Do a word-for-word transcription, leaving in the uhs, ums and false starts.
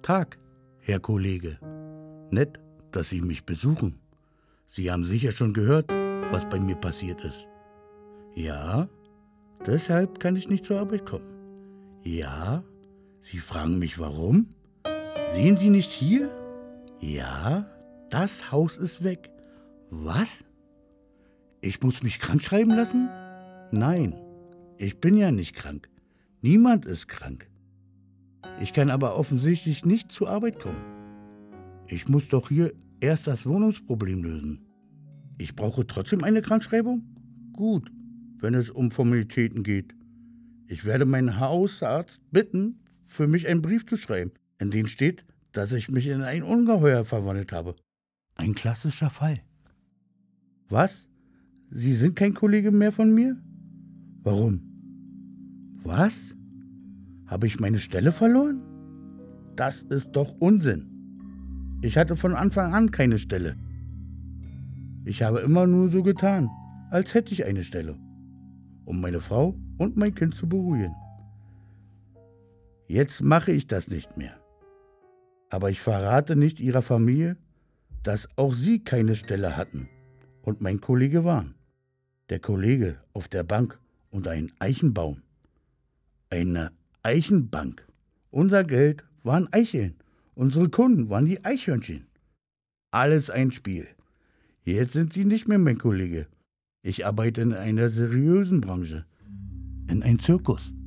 Tag, Herr Kollege. Nett, dass Sie mich besuchen. Sie haben sicher schon gehört, was bei mir passiert ist. Ja, deshalb kann ich nicht zur Arbeit kommen. Ja, Sie fragen mich warum? Sehen Sie nicht hier? Ja, das Haus ist weg. Was? Ich muss mich krank schreiben lassen? Nein, ich bin ja nicht krank. Niemand ist krank. Ich kann aber offensichtlich nicht zur Arbeit kommen. Ich muss doch hier erst das Wohnungsproblem lösen. Ich brauche trotzdem eine Krankschreibung? Gut, wenn es um Formalitäten geht. Ich werde meinen Hausarzt bitten, für mich einen Brief zu schreiben, in dem steht, dass ich mich in ein Ungeheuer verwandelt habe. Ein klassischer Fall. Was? Sie sind kein Kollege mehr von mir? Warum? Was? Habe ich meine Stelle verloren? Das ist doch Unsinn. Ich hatte von Anfang an keine Stelle. Ich habe immer nur so getan, als hätte ich eine Stelle, um meine Frau und mein Kind zu beruhigen. Jetzt mache ich das nicht mehr. Aber ich verrate nicht Ihrer Familie, dass auch Sie keine Stelle hatten und mein Kollege waren. Der Kollege auf der Bank und ein Eichenbaum. Eine Eichenbank. Unser Geld waren Eicheln. Unsere Kunden waren die Eichhörnchen. Alles ein Spiel. Jetzt sind Sie nicht mehr mein Kollege. Ich arbeite in einer seriösen Branche. In einem Zirkus.